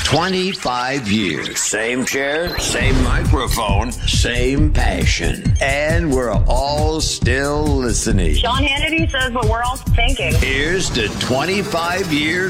25 years. Same chair, same microphone, same passion. And we're all still listening. Sean Hannity says what we're all thinking. Here's to 25 years